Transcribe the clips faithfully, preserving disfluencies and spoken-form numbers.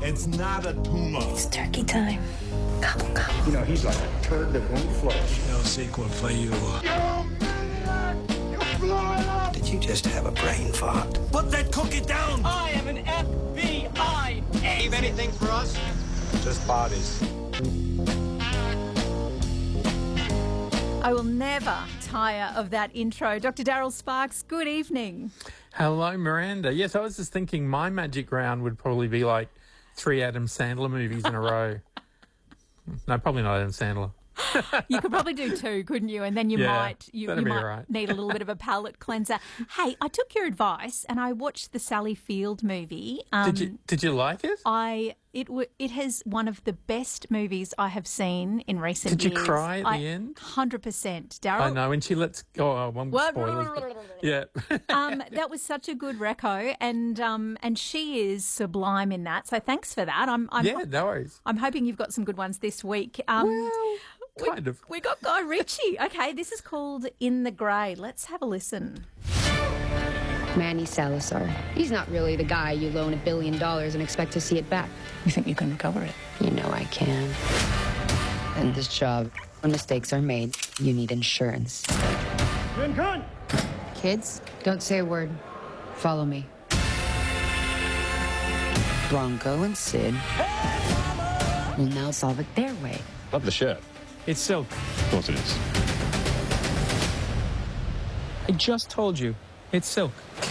It's not a tumor. It's turkey time. Gobble, gobble. You know, he's like a turd that won't flush. No sequel for you. You maniac! You blew it up! Did you just have a brain fart? Put that cookie down! I am an F B I agent. Leave anything for us? Just bodies. I will never tire of that intro. Doctor Daryl Sparks, good evening. Hello, Miranda. Yes, I was just thinking my magic round would probably be like three Adam Sandler movies in a row. No, probably not Adam Sandler. You could probably do two, couldn't you? And then you Yeah, might you, that'd you be might right. need a little bit of a palate cleanser. Hey, I took your advice and I watched the Sally Field movie. Um, Did you Did you like it? I it w- it has one of the best movies I have seen in recent Did you years. cry at I, the end? Hundred percent, Daryl. I know, and she lets go. Oh, I won't What? spoilers. but- Yeah. um, that was such a good reco, and um, and she is sublime in that. So thanks for that. I'm, I'm yeah, no worries. I'm hoping you've got some good ones this week. Um, Well, kind we, of. We got Guy Ritchie. Okay, this is called In the Grey. Let's have a listen. Manny Salazar. He's not really the guy you loan a billion dollars and expect to see it back. You think you can recover it? You know I can. And this job, when mistakes are made, you need insurance. Lincoln! Kids, don't say a word. Follow me. Bronco and Sid will now solve it their way. Love the shirt. It's silk. Of course it is. I just told you. It's silk.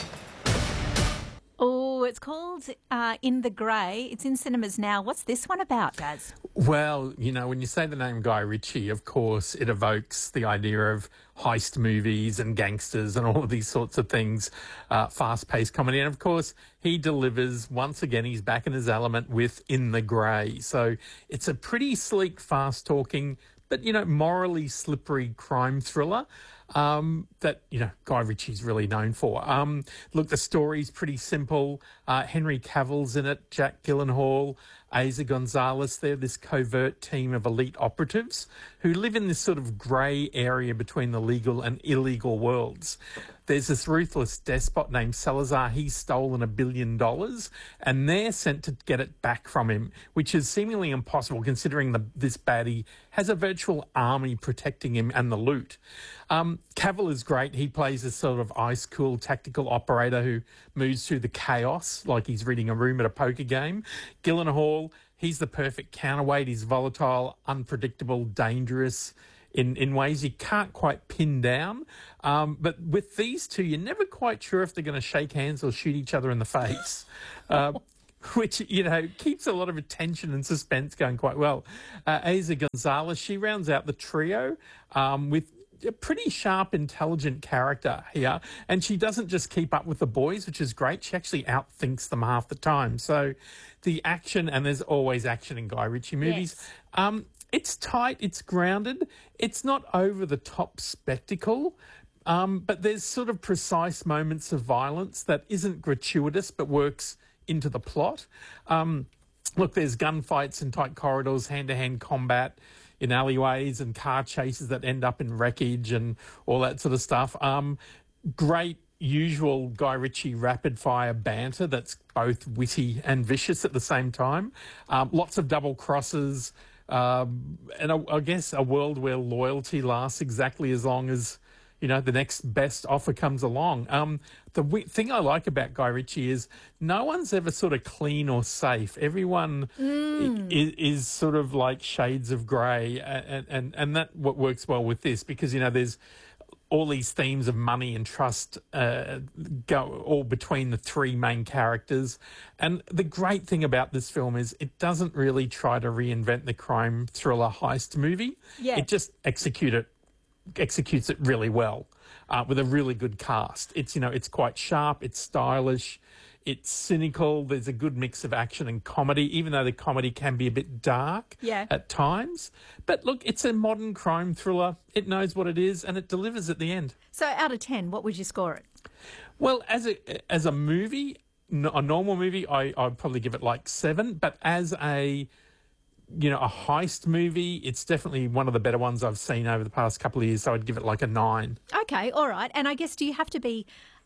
Oh, it's called uh, In the Grey. It's in cinemas now. What's this one about, Daz? Well, you know, when you say the name Guy Ritchie, of course, it evokes the idea of heist movies and gangsters and all of these sorts of things, uh, fast-paced comedy. And, of course, he delivers, once again, he's back in his element with In the Grey. So it's a pretty sleek, fast-talking, but, you know, morally slippery crime thriller um, that, you know, Guy Ritchie's really known for. Um, look, the story's pretty simple. Uh, Henry Cavill's in it, Jack Gyllenhaal, Eiza Gonzalez. They're this covert team of elite operatives who live in this sort of grey area between the legal and illegal worlds. There's this ruthless despot named Salazar. He's stolen a billion dollars and they're sent to get it back from him, which is seemingly impossible considering the, this baddie has a virtual army protecting him and the loot. Um, Cavill is great. He plays this sort of ice-cool tactical operator who moves through the chaos like he's reading a room at a poker game. Gyllenhaal, he's the perfect counterweight. He's volatile, unpredictable, dangerous in, in ways you can't quite pin down. Um, but with these two, you're never quite sure if they're going to shake hands or shoot each other in the face. Uh, which, you know, keeps a lot of attention and suspense going quite well. Uh, Eiza Gonzalez, she rounds out the trio um, with a pretty sharp, intelligent character here. And she doesn't just keep up with the boys, which is great. She actually outthinks them half the time. So the action, and there's always action in Guy Ritchie movies. Yes. Um, it's tight, it's grounded. It's not over-the-top spectacle. Um, but there's sort of precise moments of violence that isn't gratuitous but works into the plot. Um, look, there's gunfights in tight corridors, hand-to-hand combat in alleyways and car chases that end up in wreckage and all that sort of stuff. Um, great usual Guy Ritchie rapid-fire banter that's both witty and vicious at the same time. Um, lots of double crosses. Um, and I, I guess a world where loyalty lasts exactly as long as, you know, the next best offer comes along. Um, the w- thing I like about Guy Ritchie is no one's ever sort of clean or safe. Everyone Mm. is, is sort of like shades of grey, and, and, and that what works well with this because, you know, there's all these themes of money and trust uh, go all between the three main characters. And the great thing about this film is it doesn't really try to reinvent the crime thriller heist movie. Yeah. It just execute it executes it really well uh, with a really good cast. It's, you know, it's quite sharp, it's stylish, it's cynical. There's a good mix of action and comedy, even though the comedy can be a bit dark Yeah. at times. But look, it's a modern crime thriller. It knows what it is and it delivers at the end. So out of ten, what would you score it? Well, as a as a movie, n- a normal movie, I, I'd probably give it like seven. But as a you know, a heist movie, it's definitely one of the better ones I've seen over the past couple of years, so I'd give it like a nine. Okay, all right. And I guess, do you have to be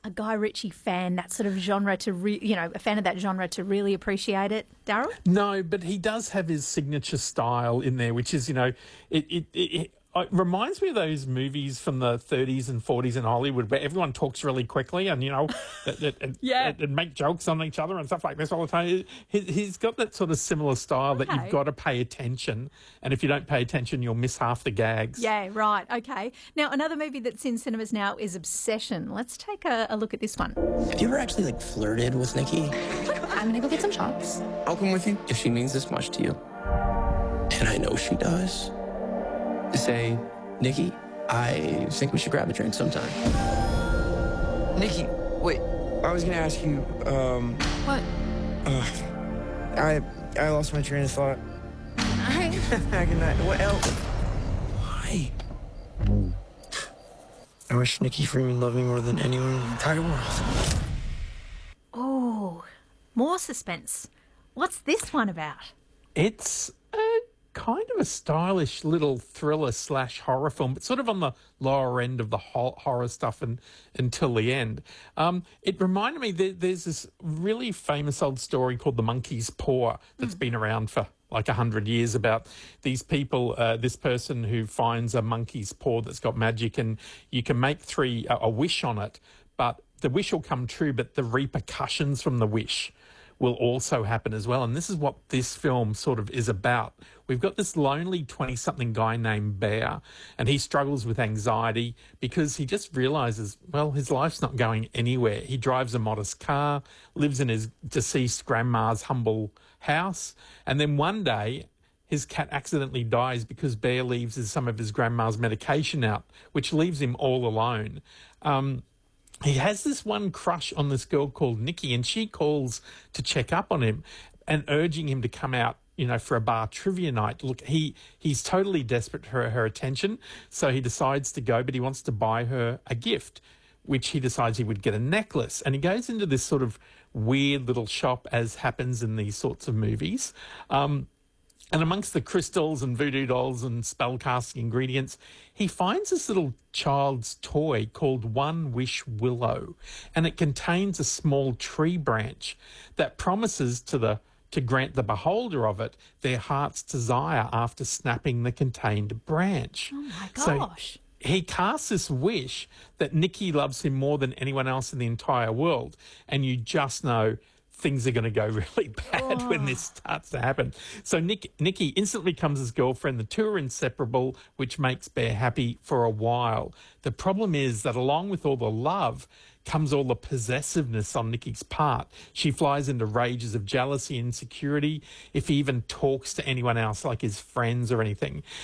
a Guy Ritchie fan, that sort of genre to, re- you know, a fan of that genre to really appreciate it, Daryl? No, but he does have his signature style in there, which is, you know, it it, it, it reminds me of those movies from the thirties and forties in Hollywood where everyone talks really quickly and, you know, it, it, it, Yeah. it, it make jokes on each other and stuff like this all the time. He, he's got that sort of similar style that Okay. you've got to pay attention. And if you don't pay attention, you'll miss half the gags. Yeah, right. Okay. Now, another movie that's in cinemas now is Obsession. Let's take a, a look at this one. Have you ever actually, like, flirted with Nikki? I'm gonna go get some shots. I'll come with you if she means this much to you. And I know she does. Say, Nikki, I think we should grab a drink sometime. Nikki, wait. I was gonna ask you, um... What? Uh, I I lost my train of thought. Hi. Good night. What else? Why? I wish Nikki Freeman loved me more than anyone in the entire world. Oh, more suspense. What's this one about? It's a kind of a stylish little thriller slash horror film, but sort of on the lower end of the ho- horror stuff and, until the end. Um, it reminded me, there, there's this really famous old story called The Monkey's Paw that's mm. been around for like a hundred years about these people, uh, this person who finds a monkey's paw that's got magic and you can make three, a, a wish on it, but the wish will come true, but the repercussions from the wish will also happen as well. And this is what this film sort of is about. We've got this lonely twenty-something guy named Bear, and he struggles with anxiety because he just realises, well, his life's not going anywhere. He drives a modest car, lives in his deceased grandma's humble house, and then one day his cat accidentally dies because Bear leaves his, some of his grandma's medication out, which leaves him all alone. Um, He has this one crush on this girl called Nikki, and she calls to check up on him and urging him to come out, you know, for a bar trivia night. Look, he he's totally desperate for her attention, so he decides to go, but he wants to buy her a gift, which he decides he would get a necklace. And he goes into this sort of weird little shop, as happens in these sorts of movies. Um, And amongst the crystals and voodoo dolls and spellcasting ingredients, he finds this little child's toy called One Wish Willow, and it contains a small tree branch that promises to the to grant the beholder of it their heart's desire after snapping the contained branch. Oh my So gosh. he casts this wish that Nikki loves him more than anyone else in the entire world, and you just know things are going to go really bad oh. when this starts to happen. So Nick, Nikki instantly becomes his girlfriend. The two are inseparable, which makes Bear happy for a while. The problem is that along with all the love comes all the possessiveness on Nikki's part. She flies into rages of jealousy and insecurity if he even talks to anyone else, like his friends or anything.